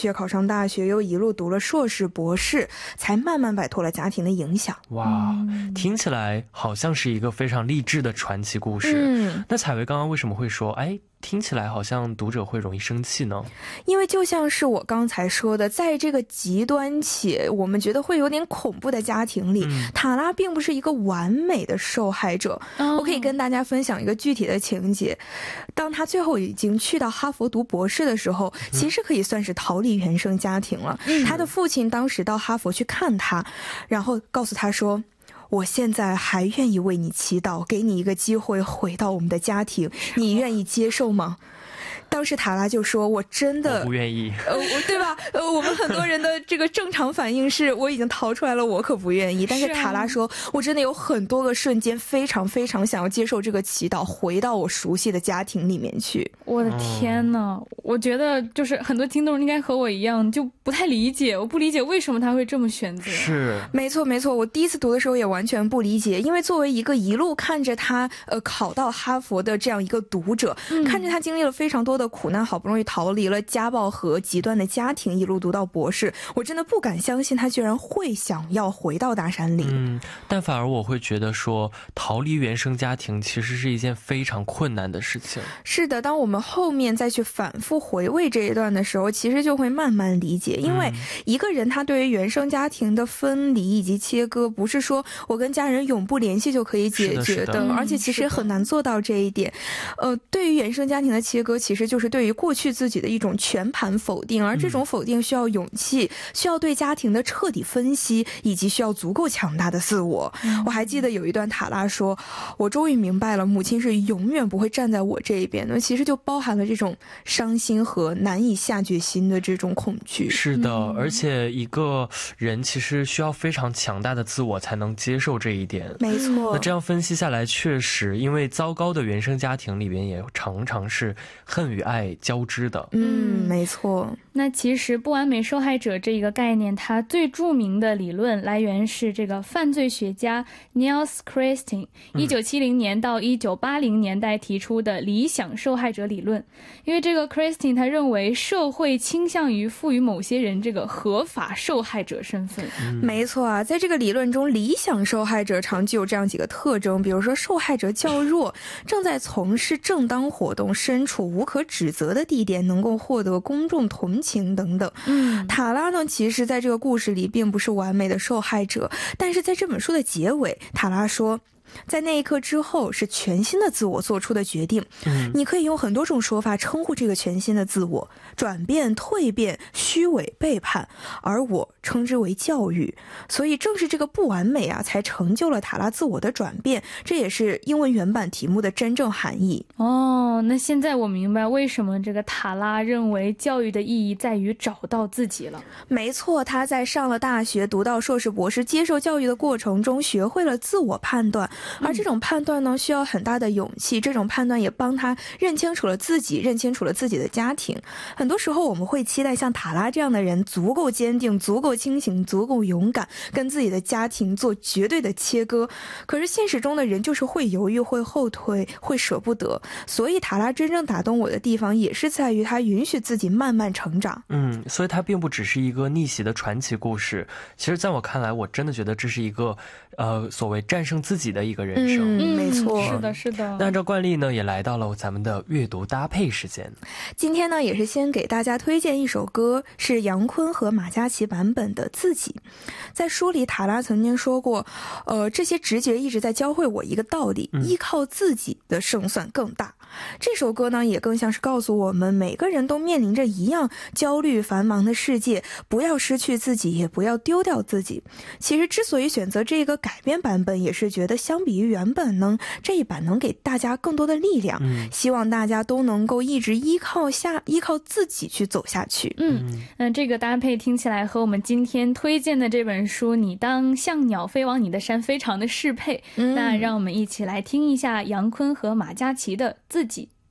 学考上大学，又一路读了硕士博士，才慢慢摆脱了家庭的影响。 哇，听起来好像是一个非常励志的传奇故事。那采薇刚刚为什么会说听起来好像读者会容易生气呢？ 因为就像是我刚才说的，在这个极端且我们觉得会有点恐怖的家庭里，塔拉并不是一个完美的受害者。我可以跟大家分享一个具体的情节。当他最后已经去到哈佛读博士的时候，其实可以算是逃离原生家庭了。他的父亲当时到哈佛去看他，然后告诉他说，我现在还愿意为你祈祷，给你一个机会回到我们的家庭，你愿意接受吗？当时塔拉就说，我真的我不愿意。 对吧？我们很多人的这个正常反应是，我已经逃出来了，我可不愿意。但是塔拉说，我真的有很多个瞬间非常非常想要接受这个祈祷，回到我熟悉的家庭里面去。 我的天哪，我觉得就是很多听众应该和我一样，就不太理解，我不理解为什么他会这么选择。 是， 没错没错，我第一次读的时候也完全不理解，因为作为一个一路看着他考到哈佛的这样一个读者，看着他经历了非常多的苦难，好不容易逃离了家暴和极端的家庭，一路读到博士，我真的不敢相信他居然会想要回到大山里。 但反而我会觉得说，逃离原生家庭其实是一件非常困难的事情。 是的，当我们后面再去反复回味这一段的时候，其实就会慢慢理解，因为一个人他对于原生家庭的分离以及切割，不是说我跟家人永不联系就可以解决的，而且其实很难做到这一点。对于原生家庭的切割，其实就是对于过去自己的一种全盘否定，而这种否定需要勇气，需要对家庭的彻底分析，以及需要足够强大的自我。我还记得有一段塔拉说，我终于明白了，母亲是永远不会站在我这一边的，其实就包含了这种伤心和难以下决心的这种恐惧。 是的，而且一个人其实需要非常强大的自我才能接受这一点。 没错。 那这样分析下来，确实因为糟糕的原生家庭里边也常常是恨与爱交织的。 没错。 那其实不完美受害者这一个概念，它最著名的理论来源是这个犯罪学家 Niels Christie 1970年到1980年代提出的理想受害者理论。因为这个 Christie 他认为社会倾向于赋予某些人这个合法受害者身份。 没错啊，在这个理论中，理想受害者常具有这样几个特征，比如说受害者较弱，正在从事正当活动，身处无可指责的地点，能够获得公众同情等等。塔拉呢，其实在这个故事里并不是完美的受害者，但是在这本书的结尾，塔拉说，在那一刻之后是全新的自我做出的决定。你可以用很多种说法称呼这个全新的自我，转变、蜕变、虚伪、背叛，而我称之为教育。所以正是这个不完美啊，才成就了塔拉自我的转变，这也是英文原版题目的真正含义。 那现在我明白为什么这个塔拉认为教育的意义在于找到自己了。 没错，他在上了大学，读到硕士博士，接受教育的过程中，学会了自我判断，而这种判断呢，需要很大的勇气，这种判断也帮他认清楚了自己，认清楚了自己的家庭。很多时候我们会期待像塔拉这样的人足够坚定，足够清醒，足够勇敢，跟自己的家庭做绝对的切割。可是现实中的人就是会犹豫，会后退，会舍不得。所以塔拉真正打动我的地方，也是在于他允许自己慢慢成长。 所以他并不只是一个逆袭的传奇故事，其实在我看来，我真的觉得这是一个所谓战胜自己的一个人生。 没错， 是的是的。 那按照惯例呢，也来到了咱们的阅读搭配时间。 今天呢，也是先给大家推荐一首歌，是杨坤和马嘉祺版本的《自己》。在书里，塔拉曾经说过，这些直觉一直在教会我一个道理，依靠自己的胜算更大。这首歌呢，也更像是告诉我们，每个人都面临着一样焦虑繁忙的世界，不要失去自己，也不要丢掉自己。其实之所以选择这个改编版本，也是觉得相比于原本呢，这一版能给大家更多的力量，希望大家都能够一直依靠自己去走下去。 这个搭配听起来和我们今天推荐的这本书《你当像鸟飞往你的山》非常的适配。那让我们一起来听一下杨坤和马嘉祺的《自己》。